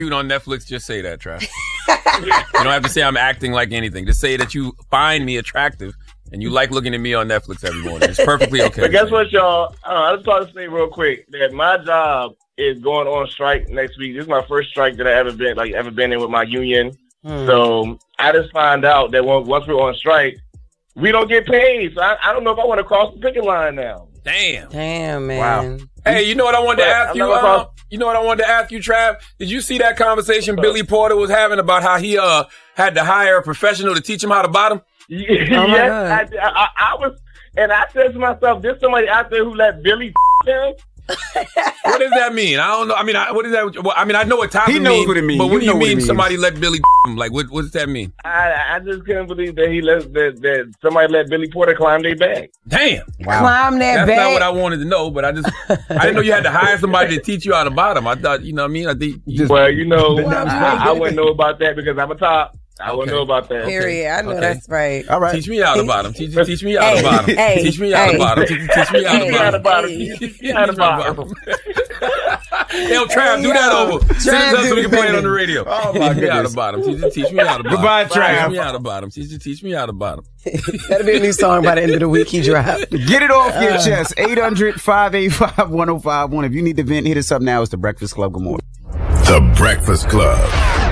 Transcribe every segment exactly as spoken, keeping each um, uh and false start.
on Netflix, just say that, Trav. You don't have to say I'm acting like anything. Just say that you find me attractive and you like looking at me on Netflix every morning. It's perfectly okay. But guess what, y'all? Uh, I just want to say real quick that my job is going on strike next week. This is my first strike that I ever been like ever been in with my union. Hmm. So I just find out that once we're on strike, we don't get paid. So I, I don't know if I want to cross the picket line now. Damn. Damn, man. Wow. Hey, you know what I wanted to But ask I'm you? not Uh, gonna- you know what I wanted to ask you, Trav? Did you see that conversation Billy Porter was having about how he uh had to hire a professional to teach him how to bottom? Yes, Oh my I, God. I, I was, and I said to myself, "There's somebody out there who let Billy him." What does that mean? I don't know. I mean, I, what does that? Well, I mean, I know what Tyler He knows means, what it means. but what You do you know what it mean means. somebody let Billy him? Like, what, what does that mean? I, I just couldn't believe that he let that, that somebody let Billy Porter climb their back. Damn. Climb that That's back. not what I wanted to know, but I just, I didn't know you had to hire somebody to teach you how to bottom. I thought, you know what I mean? I think, you Well, you know, I, I Well, wouldn't know about that because I'm a top. I wouldn't Okay. know about that. Period. I know Okay. that's right. All right. teach me how to bottom. Teach, teach me how to Hey, bottom. hey, teach me how to hey. bottom. Teach, teach me how Hey, to How to bottom. bottom. Hey. How to bottom. Yo, Trav, Hey, do that yo. over. Send it Trav, to us so do we can play it that. on the radio. Oh, my teach me how to goodness. bottom. Teach, teach me how to bottom. Goodbye, Teach Trav. me how to bottom. Teach, teach me how to bottom. That'll be a new song by the end of the week he dropped. Get it off your chest. eight hundred, five eight five, one oh five one. If you need to vent, hit us up now. It's The Breakfast Club. Good morning. The Breakfast Club.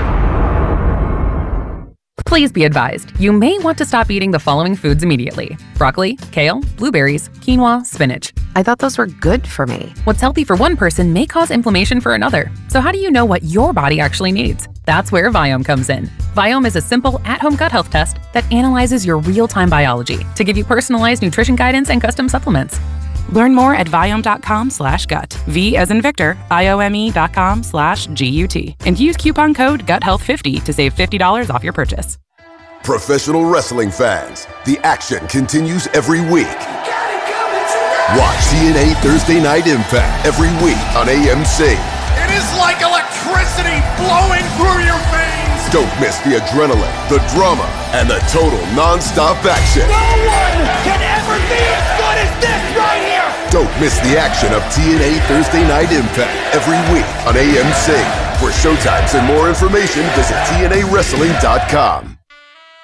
Please be advised, you may want to stop eating the following foods immediately. Broccoli, kale, blueberries, quinoa, spinach. I thought those were good for me. What's healthy for one person may cause inflammation for another. So how do you know what your body actually needs? That's where Viome comes in. Viome is a simple at-home gut health test that analyzes your real-time biology to give you personalized nutrition guidance and custom supplements. Learn more at Viome.com slash gut. V as in Victor, I-O-M-E dot com slash G-U-T. And use coupon code gut health fifty to save fifty dollars off your purchase. Professional wrestling fans, the action continues every week. Watch T N A Thursday Night Impact every week on A M C. It is like electricity flowing through your veins. Don't miss the adrenaline, the drama, and the total non-stop action. No one can ever be as good as this right here. Don't miss the action of T N A Thursday Night Impact every week on A M C. For showtimes and more information, visit T N A wrestling dot com.